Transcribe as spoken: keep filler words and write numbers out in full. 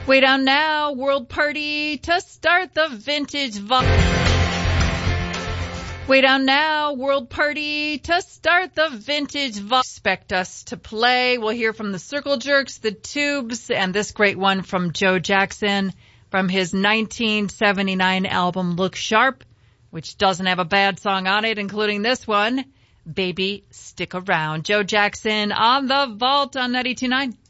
Way down now, world party to start the vintage vault. Way down now, world party to start the vintage vault. Expect us to play. We'll hear from the Circle Jerks, the Tubes, and this great one from Joe Jackson from his nineteen seventy-nine album Look Sharp, which doesn't have a bad song on it, including this one, Baby Stick Around. Joe Jackson on the Vault on ninety-two point nine.